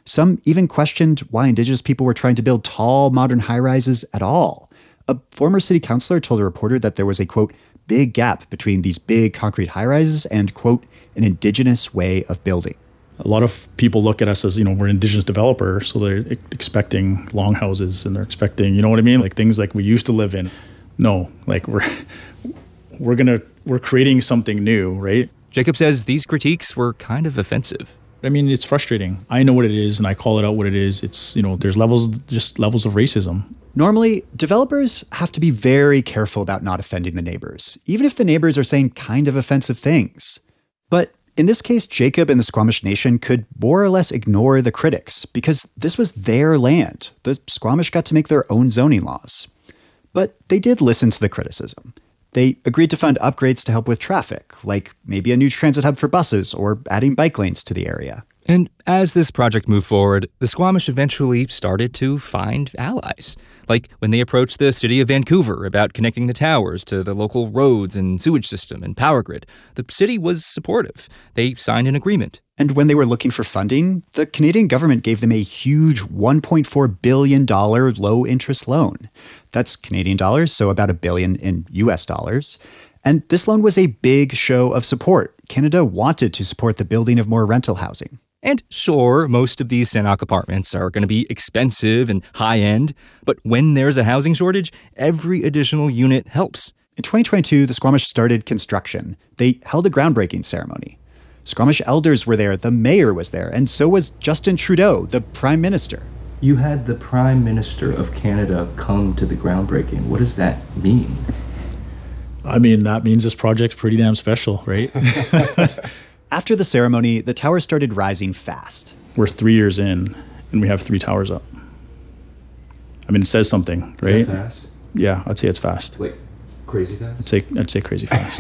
Some even questioned why Indigenous people were trying to build tall, modern high-rises at all. A former city councilor told a reporter that there was a, quote, big gap between these big concrete high-rises and, quote, an Indigenous way of building. A lot of people look at us as, we're an Indigenous developer, so they're expecting longhouses and they're expecting, you know what I mean? Like things like we used to live in. No, like we're creating something new, right? Jacob says these critiques were kind of offensive. I mean, it's frustrating. I know what it is and I call it out what it is. It's, there's levels of racism. Normally, developers have to be very careful about not offending the neighbors, even if the neighbors are saying kind of offensive things. But in this case, Jacob and the Squamish Nation could more or less ignore the critics because this was their land. The Squamish got to make their own zoning laws. But they did listen to the criticism. They agreed to fund upgrades to help with traffic, like maybe a new transit hub for buses or adding bike lanes to the area. And as this project moved forward, the Squamish eventually started to find allies. Like when they approached the city of Vancouver about connecting the towers to the local roads and sewage system and power grid. The city was supportive. They signed an agreement. And when they were looking for funding, the Canadian government gave them a huge $1.4 billion low-interest loan. That's Canadian dollars, so about $1 billion in US dollars. And this loan was a big show of support. Canada wanted to support the building of more rental housing. And sure, most of these Sanok apartments are going to be expensive and high-end, but when there's a housing shortage, every additional unit helps. In 2022, the Squamish started construction. They held a groundbreaking ceremony. Squamish elders were there, the mayor was there, and so was Justin Trudeau, the prime minister. You had the Prime Minister of Canada come to the groundbreaking. What does that mean? I mean, that means this project's pretty damn special, right? After the ceremony, the towers started rising fast. We're 3 years in, and we have 3 towers up. I mean, it says something, right? Is that fast? Yeah, I'd say it's fast. Like, crazy fast? I'd say crazy fast,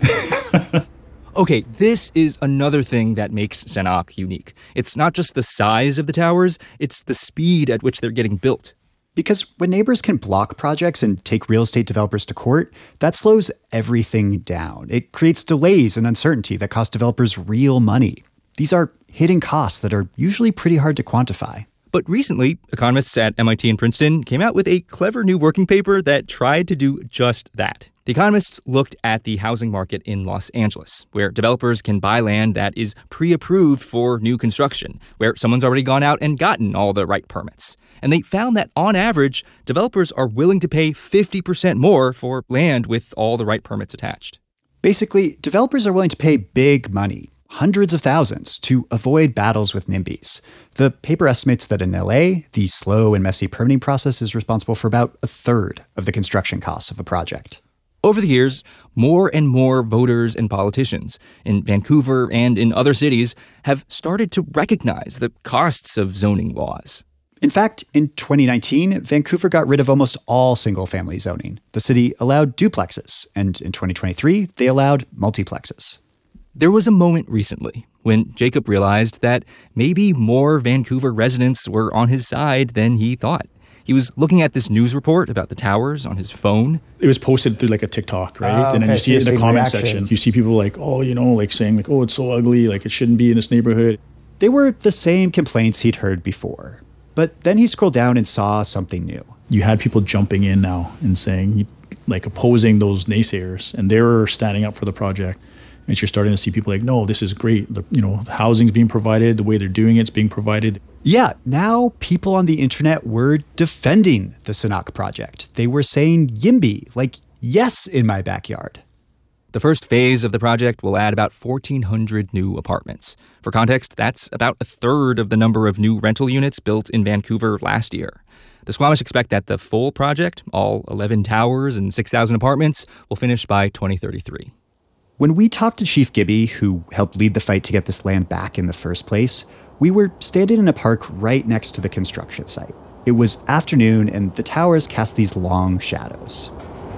yeah. Okay, this is another thing that makes Sanok unique. It's not just the size of the towers, it's the speed at which they're getting built. Because when neighbors can block projects and take real estate developers to court, that slows everything down. It creates delays and uncertainty that cost developers real money. These are hidden costs that are usually pretty hard to quantify. But recently, economists at MIT and Princeton came out with a clever new working paper that tried to do just that. The economists looked at the housing market in Los Angeles, where developers can buy land that is pre-approved for new construction, where someone's already gone out and gotten all the right permits. And they found that, on average, developers are willing to pay 50% more for land with all the right permits attached. Basically, developers are willing to pay big money, hundreds of thousands, to avoid battles with NIMBYs. The paper estimates that in LA, the slow and messy permitting process is responsible for about a third of the construction costs of a project. Over the years, more and more voters and politicians in Vancouver and in other cities have started to recognize the costs of zoning laws. In fact, in 2019, Vancouver got rid of almost all single-family zoning. The city allowed duplexes, and in 2023, they allowed multiplexes. There was a moment recently when Jacob realized that maybe more Vancouver residents were on his side than he thought. He was looking at this news report about the towers on his phone. It was posted through like a TikTok, right? And then you see it in the comment section. You see people like, saying like, oh, it's so ugly, like it shouldn't be in this neighborhood. They were the same complaints he'd heard before. But then he scrolled down and saw something new. You had people jumping in now and saying, like opposing those naysayers, and they were standing up for the project. And you're starting to see people like, no, this is great. The housing's being provided, the way they're doing it's being provided. Yeah, now people on the internet were defending the Sanok project. They were saying YIMBY, like yes in my backyard. The first phase of the project will add about 1,400 new apartments. For context, that's about a third of the number of new rental units built in Vancouver last year. The Squamish expect that the full project, all 11 towers and 6,000 apartments, will finish by 2033. When we talked to Chief Gibby, who helped lead the fight to get this land back in the first place, we were standing in a park right next to the construction site. It was afternoon, and the towers cast these long shadows.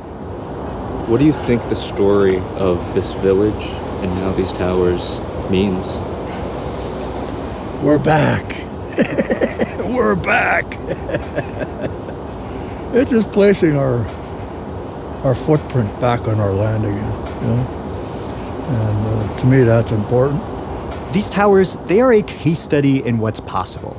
What do you think the story of this village and now these towers means? We're back. We're back. It's just placing our footprint back on our land again, And to me, that's important. These towers, they are a case study in what's possible